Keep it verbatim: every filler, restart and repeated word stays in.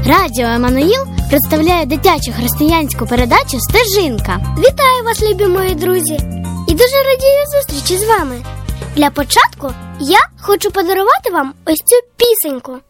Радіо Еммануїл представляє дитячу християнську передачу «Стежинка». Вітаю вас, любі мої друзі! І дуже радію зустрічі з вами. Для початку я хочу подарувати вам ось цю пісеньку.